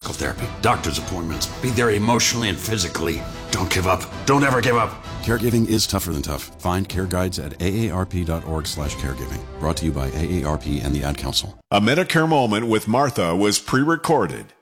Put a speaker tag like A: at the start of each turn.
A: physical therapy, doctor's appointments. Be there emotionally and physically. Don't give up. Don't ever give up.
B: Caregiving is tougher than tough. Find care guides at aarp.org/caregiving. Brought to you by AARP and the Ad Council.
C: A Medicare Moment with Martha was pre-recorded.